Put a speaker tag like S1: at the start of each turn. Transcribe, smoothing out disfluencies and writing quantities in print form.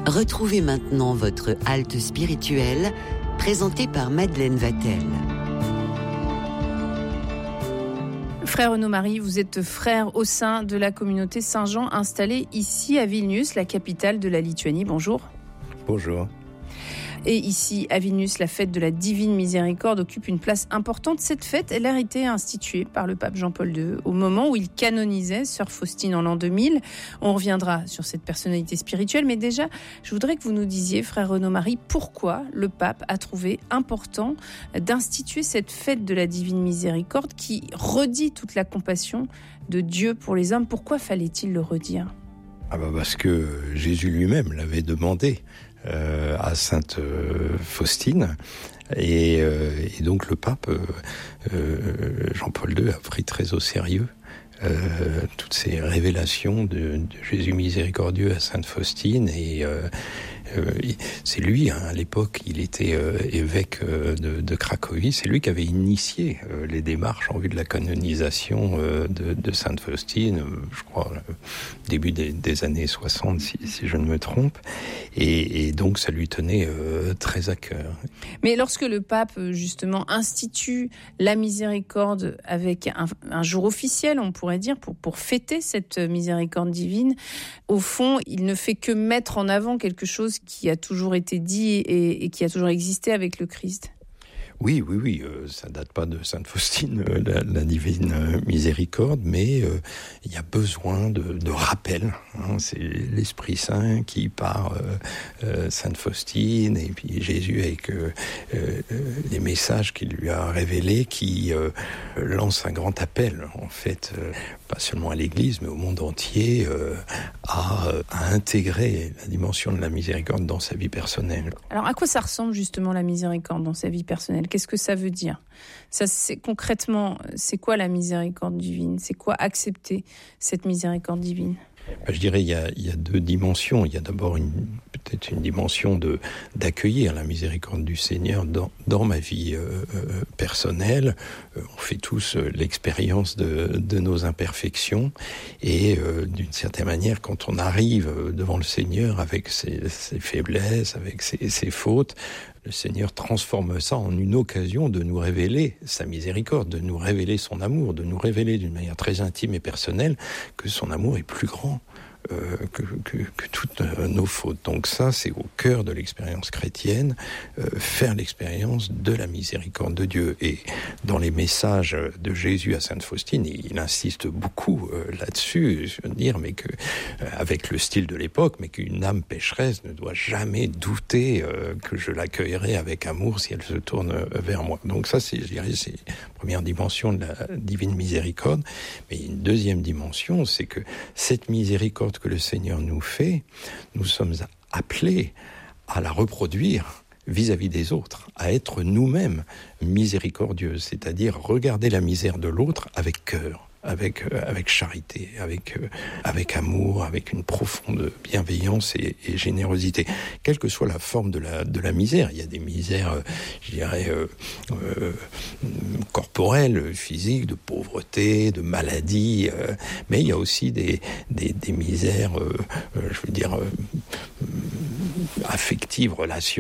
S1: Retrouvez maintenant votre halte spirituelle, présentée par Madeleine Vatel.
S2: Frère Renaud-Marie, vous êtes frère au sein de la communauté Saint-Jean installée ici à Vilnius, la capitale de la Lituanie. Bonjour.
S3: Bonjour.
S2: Et ici, à Vilnius, la fête de la Divine Miséricorde occupe une place importante. Cette fête, elle a été instituée par le pape Jean-Paul II au moment où il canonisait Sœur Faustine en l'an 2000. On reviendra sur cette personnalité spirituelle, mais déjà, je voudrais que vous nous disiez, frère Renaud-Marie, pourquoi le pape a trouvé important d'instituer cette fête de la Divine Miséricorde qui redit toute la compassion de Dieu pour les hommes. Pourquoi fallait-il le redire ?
S3: Parce que Jésus lui-même l'avait demandé à Sainte Faustine, et donc le pape Jean-Paul II a pris très au sérieux toutes ces révélations de Jésus miséricordieux à Sainte Faustine, et c'est lui, à l'époque, il était évêque de Cracovie, c'est lui qui avait initié les démarches en vue de la canonisation de Sainte Faustine, je crois, début des années 60, si je ne me trompe, et donc ça lui tenait très à cœur.
S2: Mais lorsque le pape, justement, institue la miséricorde avec un jour officiel, on pourrait dire, pour fêter cette miséricorde divine, au fond, il ne fait que mettre en avant quelque chose qui a toujours été dit et qui a toujours existé avec le Christ.
S3: Oui, ça date pas de Sainte Faustine, la divine miséricorde, mais il y a besoin de rappel. C'est l'Esprit Saint qui, par Sainte Faustine, et puis Jésus avec les messages qu'il lui a révélés, qui lance un grand appel, en fait, pas seulement à l'Église, mais au monde entier, à intégrer la dimension de la miséricorde dans sa vie personnelle.
S2: Alors, à quoi ça ressemble justement la miséricorde dans sa vie personnelle ? Qu'est-ce que ça veut dire ? Concrètement, c'est quoi la miséricorde divine ? C'est quoi accepter cette miséricorde divine ?
S3: Je dirais il y a deux dimensions. Il y a d'abord peut-être une dimension d'accueillir la miséricorde du Seigneur dans ma vie personnelle. On fait tous l'expérience de nos imperfections, et d'une certaine manière, quand on arrive devant le Seigneur avec ses faiblesses, avec ses fautes, le Seigneur transforme ça en une occasion de nous révéler sa miséricorde, de nous révéler son amour, de nous révéler d'une manière très intime et personnelle que son amour est plus grand que toutes nos fautes. Donc ça, c'est au cœur de l'expérience chrétienne, faire l'expérience de la miséricorde de Dieu. Et dans les messages de Jésus à Sainte Faustine, il insiste beaucoup là-dessus, je veux dire, mais que avec le style de l'époque, mais qu'une âme pécheresse ne doit jamais douter que je l'accueillerai avec amour si elle se tourne vers moi. Donc ça, c'est la première dimension de la divine miséricorde. Mais une deuxième dimension, c'est que cette miséricorde que le Seigneur nous fait, nous sommes appelés à la reproduire vis-à-vis des autres, à être nous-mêmes miséricordieux, c'est-à-dire regarder la misère de l'autre avec cœur, avec charité, avec amour, avec une profonde bienveillance et générosité, quelle que soit la forme de la misère. Il y a des misères, je dirais, corporelles, physiques, de pauvreté, de maladie, mais il y a aussi des misères, je veux dire, affectives, relationnelles,